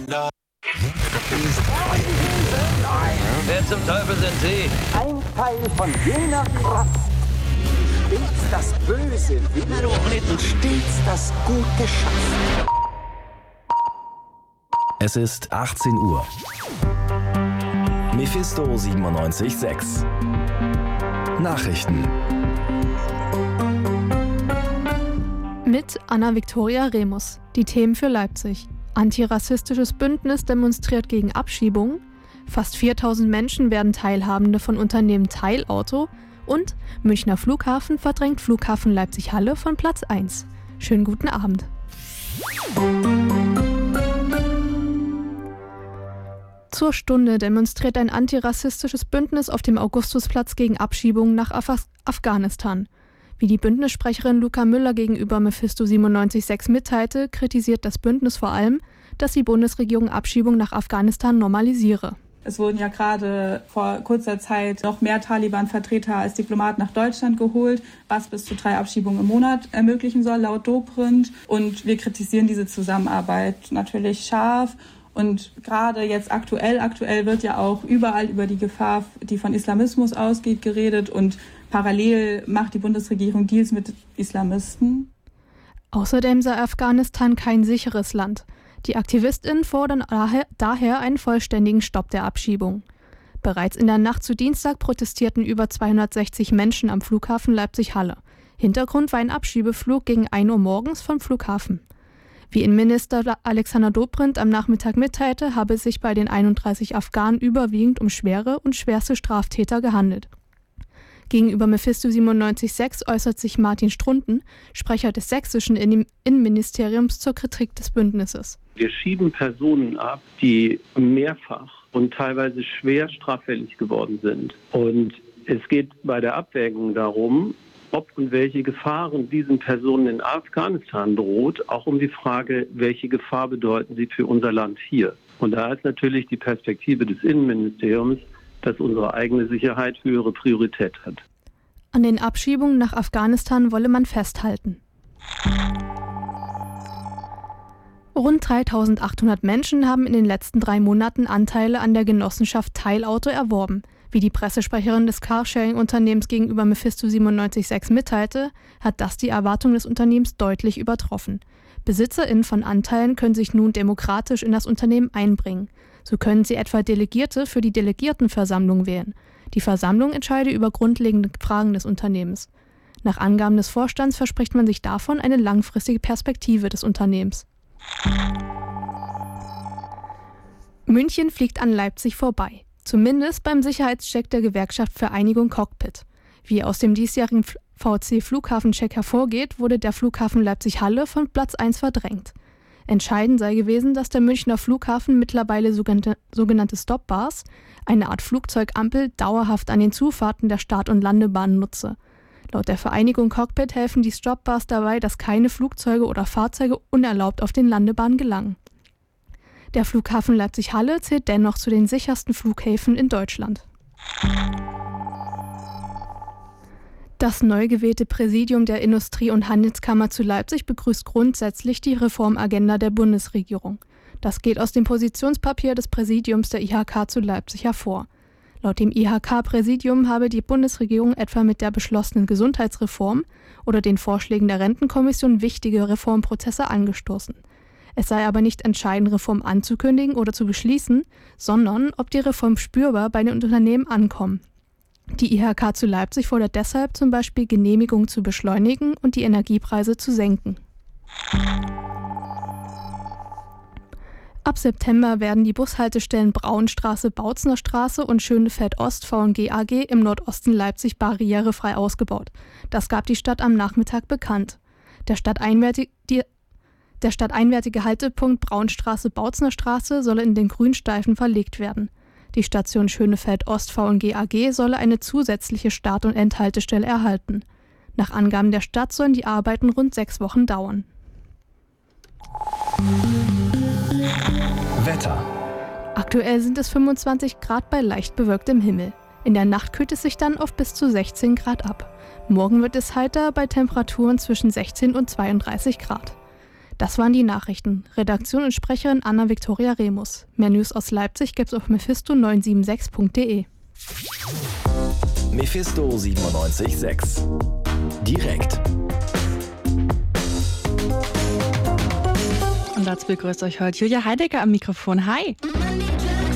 Wer zum Teufel sind Sie? Ein Teil von jener Kraft, stets das Böse will und stets das Gute schafft. Es ist 18 Uhr. Mephisto 97.6. Nachrichten. Mit Anna-Viktoria Remus. Die Themen für Leipzig. Antirassistisches Bündnis demonstriert gegen Abschiebungen. Fast 4000 Menschen werden Teilhabende von Unternehmen Teilauto. Und Münchner Flughafen verdrängt Flughafen Leipzig-Halle von Platz 1. Schönen guten Abend. Zur Stunde demonstriert ein antirassistisches Bündnis auf dem Augustusplatz gegen Abschiebungen nach Afghanistan. Wie die Bündnissprecherin Luca Müller gegenüber Mephisto 97.6 mitteilte, kritisiert das Bündnis vor allem, dass die Bundesregierung Abschiebungen nach Afghanistan normalisiere. Es wurden ja gerade vor kurzer Zeit noch mehr Taliban-Vertreter als Diplomaten nach Deutschland geholt, was bis zu 3 Abschiebungen im Monat ermöglichen soll, laut Dobrindt. Und wir kritisieren diese Zusammenarbeit natürlich scharf. Und gerade jetzt aktuell wird ja auch überall über die Gefahr, die von Islamismus ausgeht, geredet. Und parallel macht die Bundesregierung Deals mit Islamisten. Außerdem sei Afghanistan kein sicheres Land. Die AktivistInnen fordern daher einen vollständigen Stopp der Abschiebung. Bereits in der Nacht zu Dienstag protestierten über 260 Menschen am Flughafen Leipzig-Halle. Hintergrund war ein Abschiebeflug gegen 1 Uhr morgens vom Flughafen. Wie Innenminister Alexander Dobrindt am Nachmittag mitteilte, habe es sich bei den 31 Afghanen überwiegend um schwere und schwerste Straftäter gehandelt. Gegenüber Mephisto 97.6 äußert sich Martin Strunten, Sprecher des sächsischen Innenministeriums, zur Kritik des Bündnisses. Wir schieben Personen ab, die mehrfach und teilweise schwer straffällig geworden sind. Und es geht bei der Abwägung darum, ob und welche Gefahren diesen Personen in Afghanistan droht, auch um die Frage, welche Gefahr bedeuten sie für unser Land hier. Und da ist natürlich die Perspektive des Innenministeriums, dass unsere eigene Sicherheit höhere Priorität hat. An den Abschiebungen nach Afghanistan wolle man festhalten. Rund 3.800 Menschen haben in den letzten 3 Monaten Anteile an der Genossenschaft Teilauto erworben. Wie die Pressesprecherin des Carsharing-Unternehmens gegenüber Mephisto 97.6 mitteilte, hat das die Erwartung des Unternehmens deutlich übertroffen. BesitzerInnen von Anteilen können sich nun demokratisch in das Unternehmen einbringen. So können sie etwa Delegierte für die Delegiertenversammlung wählen. Die Versammlung entscheide über grundlegende Fragen des Unternehmens. Nach Angaben des Vorstands verspricht man sich davon eine langfristige Perspektive des Unternehmens. München fliegt an Leipzig vorbei. Zumindest beim Sicherheitscheck der Gewerkschaft Vereinigung Cockpit. Wie aus dem diesjährigen VC-Flughafencheck hervorgeht, wurde der Flughafen Leipzig-Halle von Platz 1 verdrängt. Entscheidend sei gewesen, dass der Münchner Flughafen mittlerweile sogenannte Stop-Bars, eine Art Flugzeugampel, dauerhaft an den Zufahrten der Start- und Landebahnen nutze. Laut der Vereinigung Cockpit helfen die Stop-Bars dabei, dass keine Flugzeuge oder Fahrzeuge unerlaubt auf den Landebahnen gelangen. Der Flughafen Leipzig-Halle zählt dennoch zu den sichersten Flughäfen in Deutschland. Das neu gewählte Präsidium der Industrie- und Handelskammer zu Leipzig begrüßt grundsätzlich die Reformagenda der Bundesregierung. Das geht aus dem Positionspapier des Präsidiums der IHK zu Leipzig hervor. Laut dem IHK-Präsidium habe die Bundesregierung etwa mit der beschlossenen Gesundheitsreform oder den Vorschlägen der Rentenkommission wichtige Reformprozesse angestoßen. Es sei aber nicht entscheidend, Reformen anzukündigen oder zu beschließen, sondern ob die Reformen spürbar bei den Unternehmen ankommen. Die IHK zu Leipzig fordert deshalb zum Beispiel, Genehmigungen zu beschleunigen und die Energiepreise zu senken. Ab September werden die Bushaltestellen Braunstraße, Bautzner Straße und Schönefeld Ost VNG AG im Nordosten Leipzig barrierefrei ausgebaut. Das gab die Stadt am Nachmittag bekannt. Der stadteinwärtige Haltepunkt Braunstraße, Bautzner Straße solle in den Grünstreifen verlegt werden. Die Station Schönefeld Ost VNG AG solle eine zusätzliche Start- und Endhaltestelle erhalten. Nach Angaben der Stadt sollen die Arbeiten rund 6 Wochen dauern. Wetter. Aktuell sind es 25 Grad bei leicht bewölktem Himmel. In der Nacht kühlt es sich dann auf bis zu 16 Grad ab. Morgen wird es heiter bei Temperaturen zwischen 16 und 32 Grad. Das waren die Nachrichten. Redaktion und Sprecherin Anna-Viktoria Remus. Mehr News aus Leipzig gibt's auf mephisto976.de. Mephisto 97.6. Direkt. Und dazu begrüßt euch heute Julia Heidecker am Mikrofon. Hi!